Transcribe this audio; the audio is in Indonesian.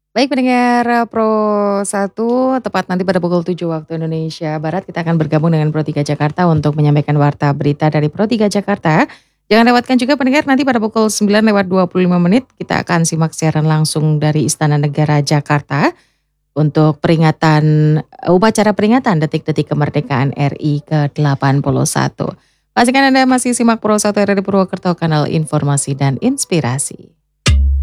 Baik pendengar Pro 1, tepat nanti pada pukul 7 waktu Indonesia Barat kita akan bergabung dengan Pro 3 Jakarta untuk menyampaikan warta berita dari Pro 3 Jakarta. Jangan lewatkan juga pendengar nanti pada pukul 9:25 kita akan simak siaran langsung dari Istana Negara Jakarta untuk upacara peringatan detik-detik kemerdekaan RI ke-81. Pastikan Anda masih simak Pro 1 RRI Purwokerto, kanal informasi dan inspirasi.